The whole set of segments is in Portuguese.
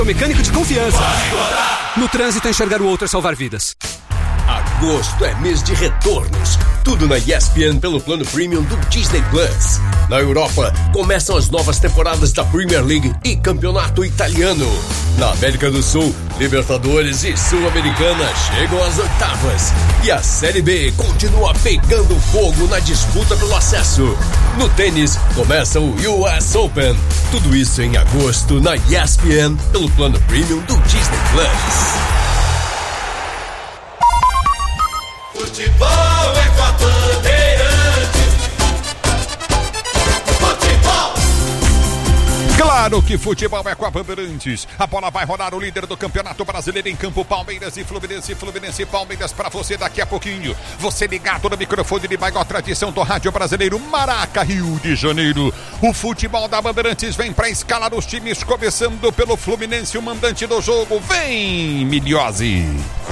Mecânico de confiança. No trânsito, enxergar o outro é salvar vidas. Agosto é mês de retornos. Tudo na ESPN pelo plano premium do Disney Plus. Na Europa, começam as novas temporadas da Premier League e Campeonato Italiano. Na América do Sul, Libertadores e Sul-Americana chegam às oitavas. E a Série B continua pegando fogo na disputa pelo acesso. No tênis, começa o US Open. Tudo isso em agosto na ESPN pelo plano premium do Disney Plus. Futebol é com a Bandeirantes. Futebol. Claro que futebol é com a Bandeirantes. A bola vai rodar, o líder do Campeonato Brasileiro em campo, Palmeiras e Fluminense. Fluminense e Palmeiras pra você daqui a pouquinho. Você ligado no microfone de maior tradição do rádio brasileiro, Maraca, Rio de Janeiro. O futebol da Bandeirantes vem pra escalar os times, começando pelo Fluminense, o mandante do jogo. Vem, Miliose.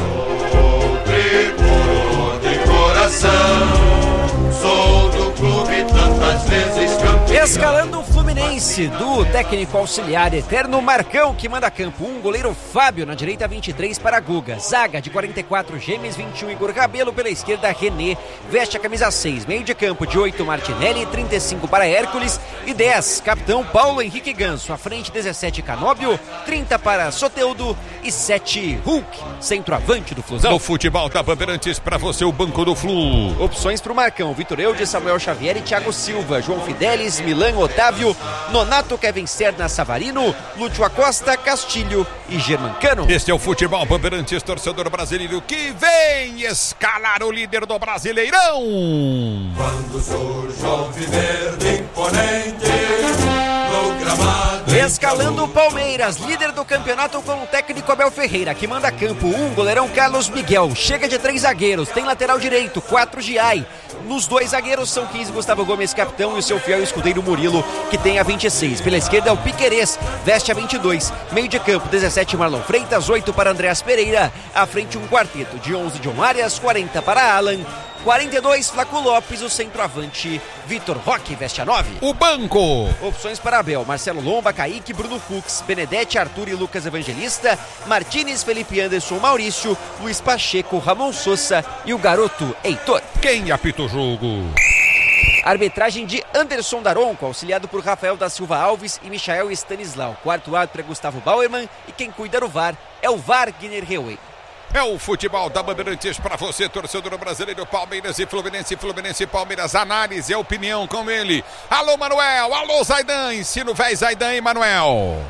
Sou do clube tantas vezes campeão. Escalando o Fluminense, do técnico auxiliar eterno Marcão, que manda campo. Goleiro Fábio, na direita 23 para Guga. Zaga de 44, Gêmeos 21, Igor Rabelo. Pela esquerda, René, veste a camisa 6. Meio de campo de 8, Martinelli, 35 para Hércules e 10, capitão Paulo Henrique Ganso. À frente, 17, Canóbio, 30 para Soteldo e 7, Hulk, centroavante do Flusão. No futebol da Bandeirantes, pra você o banco do Flu. Opções pro Marcão: Vitor Eude, Samuel Xavier e Thiago Silva, João Fidelis, Milan, Otávio, Nonato, Kevin Serna, Savarino, Lúcio Acosta, Castilho e Germancano. Este é o futebol Bandeirantes, torcedor brasileiro que vem escalar o líder do Brasileirão. Quando surge o Alviverde imponente no gramado. Escalando o Palmeiras, líder do campeonato com o técnico Abel Ferreira, que manda campo. Goleirão Carlos Miguel, chega de 3 zagueiros, tem lateral direito, 4 Giai. Nos 2 zagueiros são 15, Gustavo Gomes, capitão, e o seu fiel escudeiro Murilo, que tem a 26. Pela esquerda é o Piquerez, veste a 22. Meio de campo, 17, Marlon Freitas, 8 para Andreas Pereira. À frente um quarteto de 11, John Arias, 40 para Alan, 42, Flaco Lopes, o centroavante Vitor Roque, veste a 9. O banco. Opções para Abel: Marcelo Lomba, Kaique, Bruno Fux, Benedetti, Arthur e Lucas Evangelista, Martínez, Felipe Anderson, Maurício, Luiz Pacheco, Ramon Sousa e o garoto Heitor. Quem apita o jogo? Arbitragem de Anderson Daronco, auxiliado por Rafael da Silva Alves e Michael Stanislau. Quarto árbitro é Gustavo Bauerman e quem cuida do VAR é o Wagner Reuey. É o futebol da Bandeirantes para você, torcedor brasileiro. Palmeiras e Fluminense, Fluminense e Palmeiras. Análise, opinião com ele. Alô, Manuel. Alô, Zaidan. Ensina o véi Zaidan e Manuel.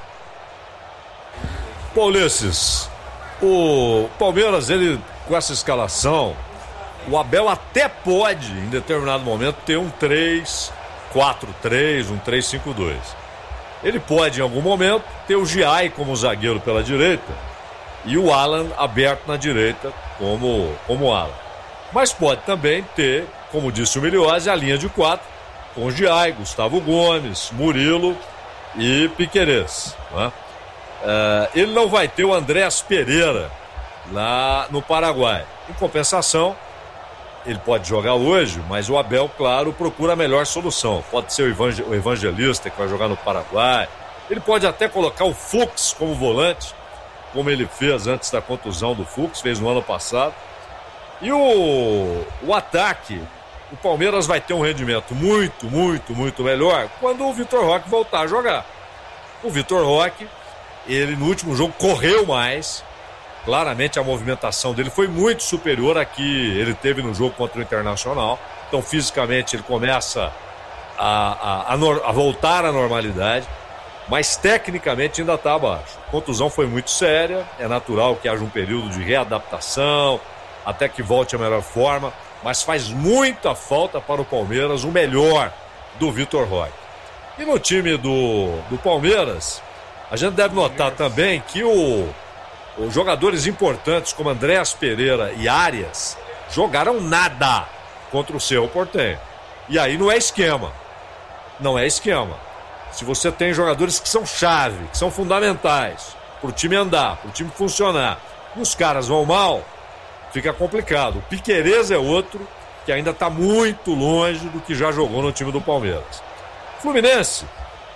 Paulisses, o Palmeiras, ele com essa escalação, o Abel até pode, em determinado momento, ter um 3-4-3, um 3-5-2. Ele pode, em algum momento, ter o Giai como zagueiro pela direita e o Alan aberto na direita como Alan. Mas pode também ter, como disse o Miliose, a linha de 4 com Giai, Gustavo Gomes, Murilo e Piquerez, né? Ele não vai ter o Andreas Pereira lá no Paraguai. Em compensação, ele pode jogar hoje, mas o Abel, claro, procura a melhor solução. Pode ser o Evangelista, que vai jogar no Paraguai. Ele pode até colocar o Fux como volante, como ele fez antes da contusão do Fux, fez no ano passado. E o ataque, o Palmeiras vai ter um rendimento muito, muito, muito melhor quando o Vitor Roque voltar a jogar. O Vitor Roque, ele no último jogo correu mais. Claramente a movimentação dele foi muito superior à que ele teve no jogo contra o Internacional. Então fisicamente ele começa a voltar à normalidade. Mas tecnicamente ainda está abaixo. A contusão foi muito séria, é natural que haja um período de readaptação, até que volte à melhor forma, mas faz muita falta para o Palmeiras o melhor do Vitor Roque. E no time do Palmeiras, a gente deve notar também que os jogadores importantes como Andreas Pereira e Arias jogaram nada contra o Cerro Porteño. E aí não é esquema. Não é esquema. Se você tem jogadores que são chave, que são fundamentais para o time andar, para o time funcionar, e os caras vão mal, fica complicado. O Piquerez é outro que ainda está muito longe do que já jogou no time do Palmeiras. Fluminense,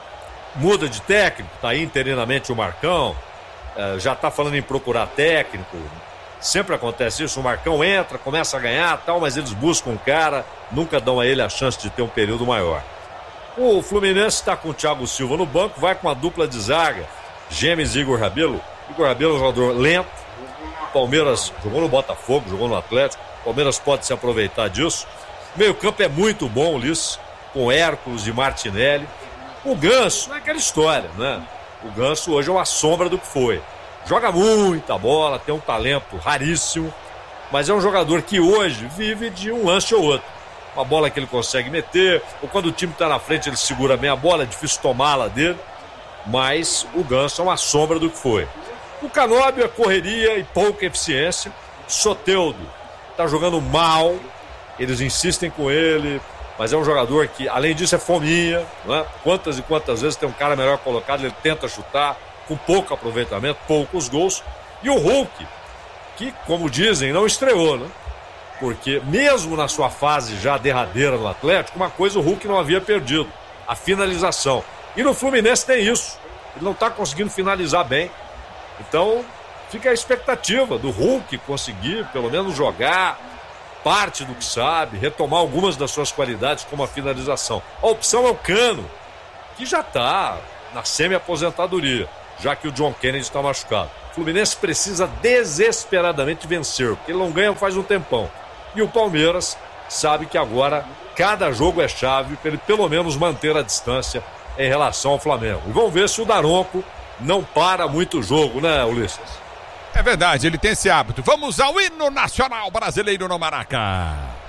muda de técnico, tá aí interinamente o Marcão, já tá falando em procurar técnico, sempre acontece isso, o Marcão entra, começa a ganhar tal, mas eles buscam um cara, nunca dão a ele a chance de ter um período maior. O Fluminense está com o Thiago Silva no banco, vai com a dupla de zaga, Gemes e Igor Rabelo. Igor Rabelo é um jogador lento, Palmeiras jogou no Botafogo, jogou no Atlético, Palmeiras pode se aproveitar disso. O meio-campo é muito bom, Ulisses, com Hércules e Martinelli. O Ganso é aquela história, né? O Ganso hoje é uma sombra do que foi. Joga muita bola, tem um talento raríssimo, mas é um jogador que hoje vive de um lance ou outro. Uma bola que ele consegue meter, ou quando o time está na frente ele segura bem a bola, é difícil tomá-la dele, mas o Ganso é uma sombra do que foi. O Canóbio é correria e pouca eficiência. Soteldo está jogando mal, eles insistem com ele, mas é um jogador que, além disso, é fominha, né? Quantas e quantas vezes tem um cara melhor colocado, ele tenta chutar, com pouco aproveitamento, poucos gols. E o Hulk, que, como dizem, não estreou, né? Porque mesmo na sua fase já derradeira no Atlético, uma coisa o Hulk não havia perdido, a finalização. E no Fluminense tem isso, ele não está conseguindo finalizar bem. Então fica a expectativa do Hulk conseguir pelo menos jogar parte do que sabe, retomar algumas das suas qualidades como a finalização. A opção é o Cano, que já está na semi-aposentadoria, já que o John Kennedy está machucado. O Fluminense precisa desesperadamente vencer, porque ele não ganha faz um tempão. E o Palmeiras sabe que agora cada jogo é chave para ele pelo menos manter a distância em relação ao Flamengo. E vamos ver se o Daronco não para muito o jogo, né, Ulisses? É verdade, ele tem esse hábito. Vamos ao hino nacional brasileiro no Maraca.